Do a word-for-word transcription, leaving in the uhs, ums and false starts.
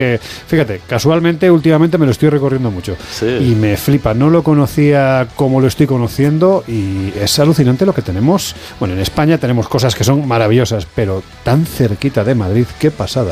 Eh, fíjate, casualmente últimamente me lo estoy recorriendo mucho Sí. y me flipa, no lo conocía como lo estoy conociendo y es alucinante lo que tenemos. Bueno, en España tenemos cosas que son maravillosas, pero tan cerquita de Madrid, qué pasada.